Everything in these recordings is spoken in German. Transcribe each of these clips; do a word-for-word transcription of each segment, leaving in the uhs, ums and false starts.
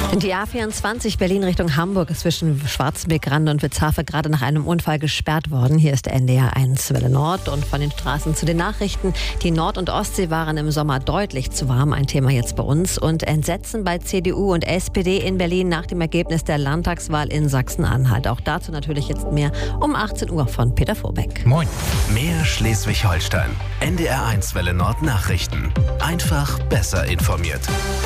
Die A vierundzwanzig Berlin Richtung Hamburg ist zwischen Schwarzenbeck-Rande und Witzhafe gerade nach einem Unfall gesperrt worden. Hier ist der N D R eins Welle Nord und von den Straßen zu den Nachrichten. Die Nord- und Ostsee waren im Sommer deutlich zu warm, ein Thema jetzt bei uns. Und Entsetzen bei C D U und S P D in Berlin nach dem Ergebnis der Landtagswahl in Sachsen-Anhalt. Auch dazu natürlich jetzt mehr um achtzehn Uhr von Peter Vorbeck. Moin. Mehr Schleswig-Holstein. N D R eins Welle Nord Nachrichten. Einfach besser informiert.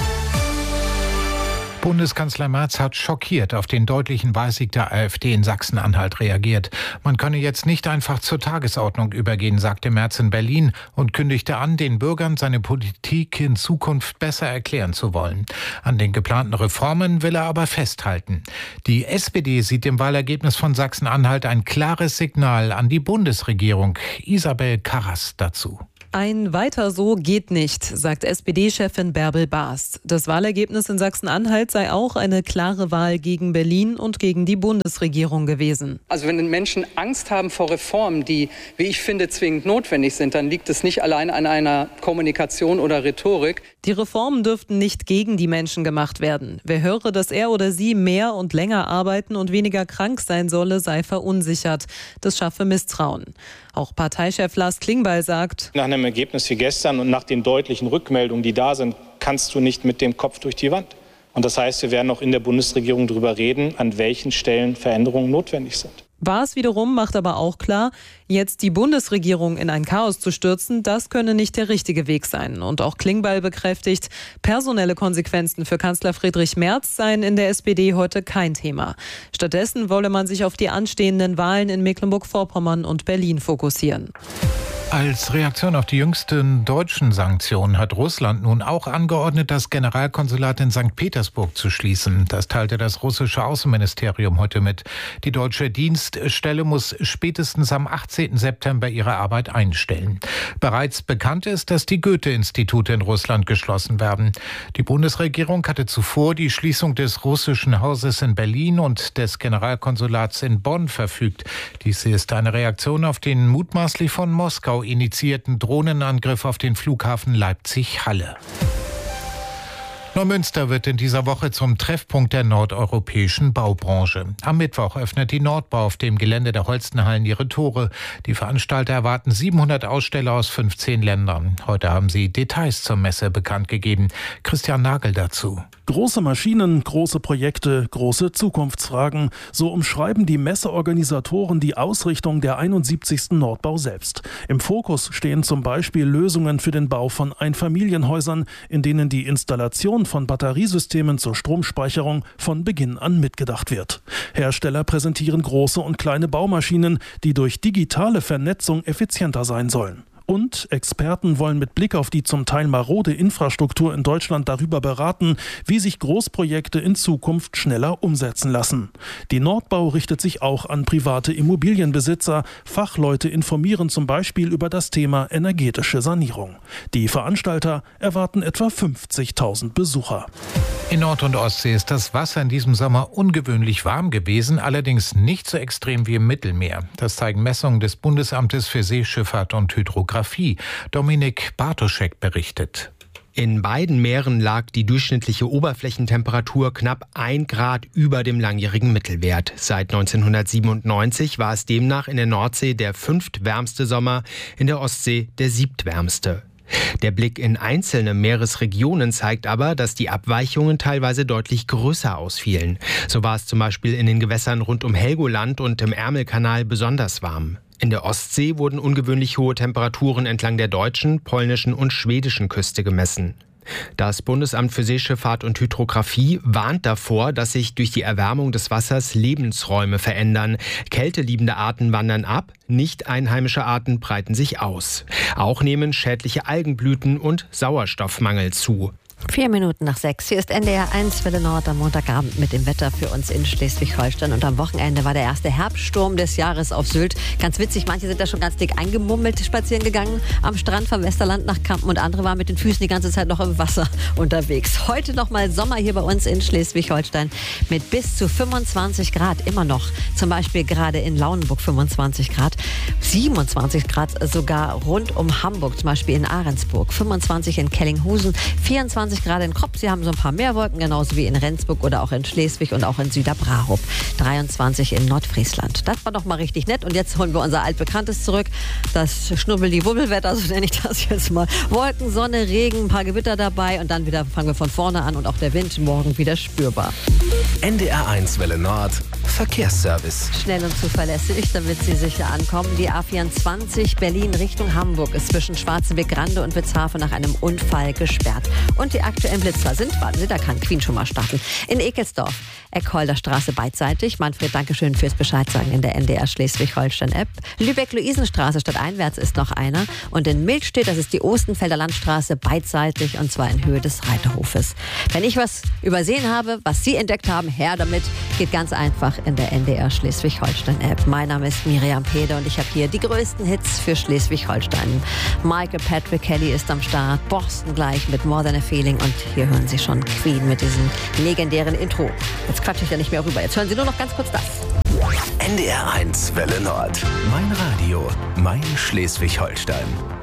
Bundeskanzler Merz hat schockiert auf den deutlichen Wahlsieg der AfD in Sachsen-Anhalt reagiert. Man könne jetzt nicht einfach zur Tagesordnung übergehen, sagte Merz in Berlin und kündigte an, den Bürgern seine Politik in Zukunft besser erklären zu wollen. An den geplanten Reformen will er aber festhalten. Die S P D sieht im Wahlergebnis von Sachsen-Anhalt ein klares Signal an die Bundesregierung. Isabel Karras dazu. Ein Weiter so geht nicht, sagt S P D-Chefin Bärbel Baas. Das Wahlergebnis in Sachsen-Anhalt sei auch eine klare Wahl gegen Berlin und gegen die Bundesregierung gewesen. Also wenn Menschen Angst haben vor Reformen, die, wie ich finde, zwingend notwendig sind, dann liegt es nicht allein an einer Kommunikation oder Rhetorik. Die Reformen dürften nicht gegen die Menschen gemacht werden. Wer höre, dass er oder sie mehr und länger arbeiten und weniger krank sein solle, sei verunsichert. Das schaffe Misstrauen. Auch Parteichef Lars Klingbeil sagt: Nach einem Ergebnis wie gestern und nach den deutlichen Rückmeldungen, die da sind, kannst du nicht mit dem Kopf durch die Wand. Und das heißt, wir werden auch in der Bundesregierung darüber reden, an welchen Stellen Veränderungen notwendig sind. Baas wiederum macht aber auch klar, jetzt die Bundesregierung in ein Chaos zu stürzen, das könne nicht der richtige Weg sein. Und auch Klingbeil bekräftigt, personelle Konsequenzen für Kanzler Friedrich Merz seien in der S P D heute kein Thema. Stattdessen wolle man sich auf die anstehenden Wahlen in Mecklenburg-Vorpommern und Berlin fokussieren. Als Reaktion auf die jüngsten deutschen Sanktionen hat Russland nun auch angeordnet, das Generalkonsulat in Sankt Petersburg zu schließen. Das teilte das russische Außenministerium heute mit. Die deutsche Dienststelle muss spätestens am achtzehnten September ihre Arbeit einstellen. Bereits bekannt ist, dass die Goethe-Institute in Russland geschlossen werden. Die Bundesregierung hatte zuvor die Schließung des russischen Hauses in Berlin und des Generalkonsulats in Bonn verfügt. Dies ist eine Reaktion auf den mutmaßlich von Moskau initiierten Drohnenangriff auf den Flughafen Leipzig-Halle. Neumünster wird in dieser Woche zum Treffpunkt der nordeuropäischen Baubranche. Am Mittwoch öffnet die Nordbau auf dem Gelände der Holstenhallen ihre Tore. Die Veranstalter erwarten siebenhundert Aussteller aus fünfzehn Ländern. Heute haben sie Details zur Messe bekannt gegeben. Christian Nagel dazu. Große Maschinen, große Projekte, große Zukunftsfragen. So umschreiben die Messeorganisatoren die Ausrichtung der einundsiebzigsten Nordbau selbst. Im Fokus stehen zum Beispiel Lösungen für den Bau von Einfamilienhäusern, in denen die Installation von Batteriesystemen zur Stromspeicherung von Beginn an mitgedacht wird. Hersteller präsentieren große und kleine Baumaschinen, die durch digitale Vernetzung effizienter sein sollen. Und Experten wollen mit Blick auf die zum Teil marode Infrastruktur in Deutschland darüber beraten, wie sich Großprojekte in Zukunft schneller umsetzen lassen. Die Nordbau richtet sich auch an private Immobilienbesitzer. Fachleute informieren zum Beispiel über das Thema energetische Sanierung. Die Veranstalter erwarten etwa fünfzigtausend Besucher. In Nord- und Ostsee ist das Wasser in diesem Sommer ungewöhnlich warm gewesen, allerdings nicht so extrem wie im Mittelmeer. Das zeigen Messungen des Bundesamtes für Seeschifffahrt und Hydrographie. Dominik Bartoschek berichtet. In beiden Meeren lag die durchschnittliche Oberflächentemperatur knapp ein Grad über dem langjährigen Mittelwert. Seit neunzehnhundertsiebenundneunzig war es demnach in der Nordsee der fünftwärmste Sommer, in der Ostsee der siebtwärmste. Der Blick in einzelne Meeresregionen zeigt aber, dass die Abweichungen teilweise deutlich größer ausfielen. So war es zum Beispiel in den Gewässern rund um Helgoland und im Ärmelkanal besonders warm. In der Ostsee wurden ungewöhnlich hohe Temperaturen entlang der deutschen, polnischen und schwedischen Küste gemessen. Das Bundesamt für Seeschifffahrt und Hydrographie warnt davor, dass sich durch die Erwärmung des Wassers Lebensräume verändern. Kälteliebende Arten wandern ab, nicht einheimische Arten breiten sich aus. Auch nehmen schädliche Algenblüten und Sauerstoffmangel zu. Vier Minuten nach sechs. Hier ist N D R eins Welle Nord am Montagabend mit dem Wetter für uns in Schleswig-Holstein. Und am Wochenende war der erste Herbststurm des Jahres auf Sylt. Ganz witzig, manche sind da schon ganz dick eingemummelt spazieren gegangen am Strand vom Westerland nach Kampen und andere waren mit den Füßen die ganze Zeit noch im Wasser unterwegs. Heute nochmal Sommer hier bei uns in Schleswig-Holstein mit bis zu fünfundzwanzig Grad immer noch. Zum Beispiel gerade in Lauenburg fünfundzwanzig Grad, siebenundzwanzig Grad sogar rund um Hamburg, zum Beispiel in Ahrensburg, fünfundzwanzig in Kellinghusen, vierundzwanzig einundzwanzig Grad in Kropp. Sie haben so ein paar mehr Wolken, genauso wie in Rendsburg oder auch in Schleswig und auch in Süderbrarup. dreiundzwanzig in Nordfriesland. Das war doch mal richtig nett. Und jetzt holen wir unser altbekanntes zurück. Das Schnubbel-die-Wubbel-Wetter, so nenne ich das jetzt mal. Wolken, Sonne, Regen, ein paar Gewitter dabei. Und dann wieder fangen wir von vorne an und auch der Wind morgen wieder spürbar. N D R eins Welle Nord. Verkehrsservice. Schnell und zuverlässig, damit Sie sicher ankommen. Die A vierundzwanzig Berlin Richtung Hamburg ist zwischen Schwarzenbeck-Grande und Witzhafen nach einem Unfall gesperrt. Und die aktuellen Blitzer sind, warten Sie, da kann Queen schon mal starten. In Ekelsdorf, Eckholder Straße beidseitig. Manfred, Dankeschön fürs Bescheid sagen in der N D R Schleswig-Holstein-App. Lübeck-Luisenstraße stadteinwärts ist noch einer. Und in Mildstedt, das ist die Ostenfelder Landstraße, beidseitig und zwar in Höhe des Reiterhofes. Wenn ich was übersehen habe, was Sie entdeckt haben, her damit, geht ganz einfach in der N D R Schleswig-Holstein-App. Mein Name ist Miriam Pede und ich habe hier die größten Hits für Schleswig-Holstein. Michael Patrick Kelly ist am Start, Boston gleich mit More Than a Feeling und hier hören Sie schon Queen mit diesem legendären Intro. Jetzt quatsche ich ja nicht mehr rüber, jetzt hören Sie nur noch ganz kurz das. N D R eins Welle Nord. Mein Radio, mein Schleswig-Holstein.